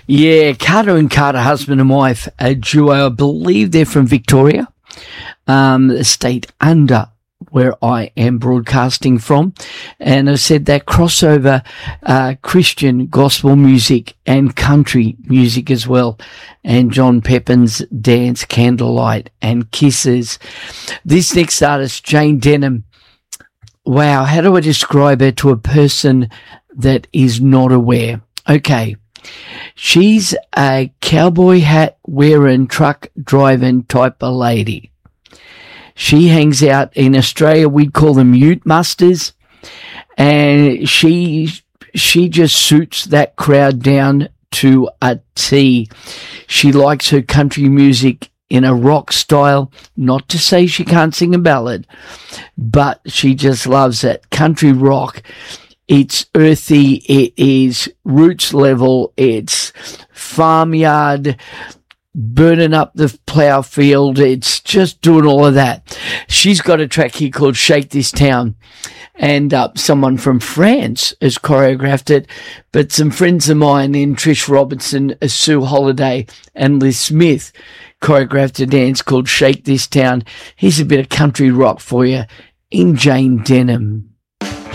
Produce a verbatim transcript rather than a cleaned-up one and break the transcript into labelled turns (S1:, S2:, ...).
S1: Yeah, Carter and Carter, husband and wife, a duo. I believe they're from Victoria, um, the state under where I am broadcasting from. And I said that crossover uh, Christian gospel music and country music as well. And John Pepin's Dance, Candlelight and Kisses. This next artist, Jane Denham. Wow, how do I describe her to a person that is not aware? Okay. She's a cowboy hat wearing, truck driving type of lady. She hangs out in Australia. We call them Ute Musters. And she, she just suits that crowd down to a T. She likes her country music in a rock style. Not to say she can't sing a ballad, but she just loves it. Country rock. It's earthy. It is roots level. It's farmyard, burning up the plough field. It's just doing all of that. She's got a track here called Shake This Town. And uh, someone from France has choreographed it. But some friends of mine in Trish Robertson, Sue Holiday and Liz Smith choreographed a dance called Shake This Town. Here's a bit of country rock for you in Jane Denham.